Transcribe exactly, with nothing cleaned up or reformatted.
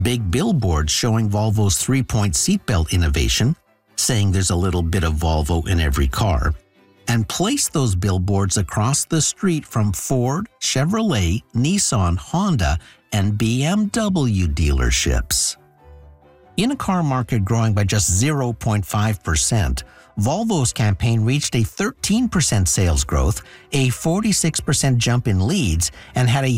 big billboards showing Volvo's three-point seatbelt innovation, saying there's a little bit of Volvo in every car, and placed those billboards across the street from Ford, Chevrolet, Nissan, Honda, and B M W dealerships. In a car market growing by just zero point five percent, Volvo's campaign reached a thirteen percent sales growth, a forty-six percent jump in leads, and had a